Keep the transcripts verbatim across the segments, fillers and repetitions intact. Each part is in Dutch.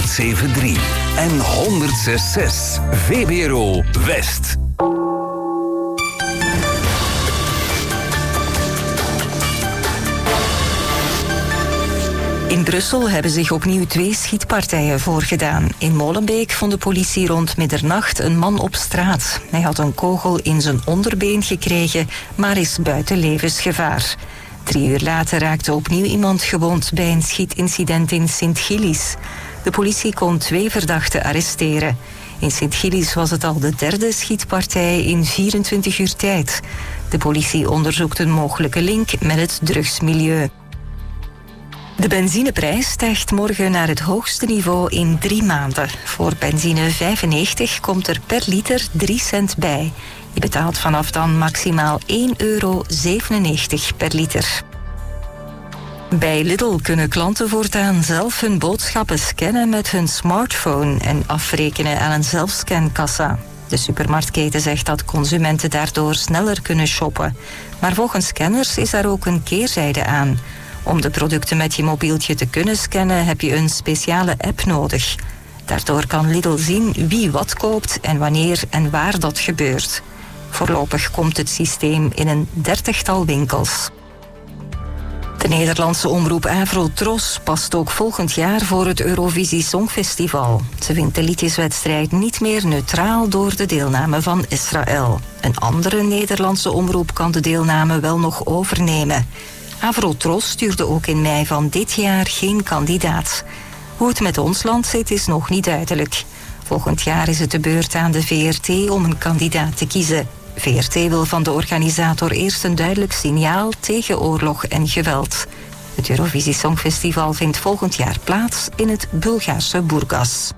honderdzeven komma drie en honderdzes komma zes. V B R O West. In Brussel hebben zich opnieuw twee schietpartijen voorgedaan. In Molenbeek vond de politie rond middernacht een man op straat. Hij had een kogel in zijn onderbeen gekregen, maar is buiten levensgevaar. Drie uur later raakte opnieuw iemand gewond bij een schietincident in Sint-Gillis. De politie kon twee verdachten arresteren. In Sint-Gillis was het al de derde schietpartij in vierentwintig uur tijd. De politie onderzoekt een mogelijke link met het drugsmilieu. De benzineprijs stijgt morgen naar het hoogste niveau in drie maanden. Voor benzine vijfennegentig komt er per liter drie cent bij. Je betaalt vanaf dan maximaal één euro zevenennegentig per liter. Bij Lidl kunnen klanten voortaan zelf hun boodschappen scannen met hun smartphone en afrekenen aan een zelfscankassa. De supermarktketen zegt dat consumenten daardoor sneller kunnen shoppen. Maar volgens scanners is daar ook een keerzijde aan. Om de producten met je mobieltje te kunnen scannen heb je een speciale app nodig. Daardoor kan Lidl zien wie wat koopt en wanneer en waar dat gebeurt. Voorlopig komt het systeem in een dertigtal winkels. De Nederlandse omroep Avrotros past ook volgend jaar voor het Eurovisie Songfestival. Ze vindt de liedjeswedstrijd niet meer neutraal door de deelname van Israël. Een andere Nederlandse omroep kan de deelname wel nog overnemen. Avrotros stuurde ook in mei van dit jaar geen kandidaat. Hoe het met ons land zit is nog niet duidelijk. Volgend jaar is het de beurt aan de V R T om een kandidaat te kiezen. V R T wil van de organisator eerst een duidelijk signaal tegen oorlog en geweld. Het Eurovisie Songfestival vindt volgend jaar plaats in het Bulgaarse Burgas.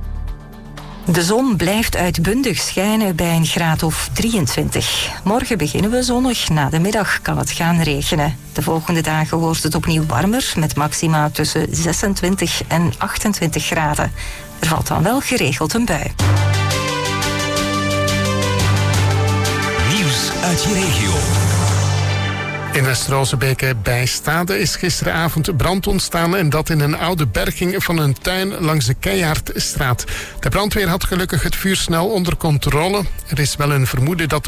De zon blijft uitbundig schijnen bij een graad of drieëntwintig. Morgen beginnen we zonnig, na de middag kan het gaan regenen. De volgende dagen wordt het opnieuw warmer, met maxima tussen zesentwintig en achtentwintig graden. Er valt dan wel geregeld een bui. Nieuws uit je regio. In West-Rozebeke bij Stade is gisteravond brand ontstaan en dat in een oude berging van een tuin langs de Keijaardstraat. De brandweer had gelukkig het vuur snel onder controle. Er is wel een vermoeden dat